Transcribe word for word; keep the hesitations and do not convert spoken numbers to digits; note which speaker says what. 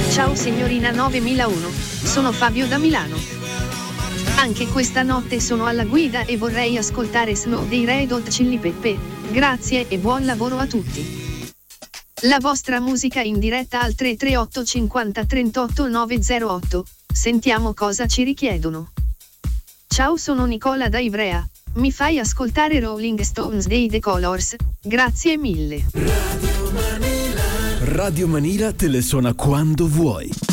Speaker 1: Ciao signorina novemilauno, sono Fabio da Milano. Anche questa notte sono alla guida e vorrei ascoltare Snow dei Red Hot Chili Peppers. Grazie e buon lavoro a tutti. La vostra musica in diretta al tre tre otto cinquanta trentotto nove zero otto. Sentiamo cosa ci richiedono. Ciao, sono Nicola da Ivrea. Mi fai ascoltare Rolling Stones dei The Colors? Grazie mille.
Speaker 2: Radio Manila te le suona quando vuoi.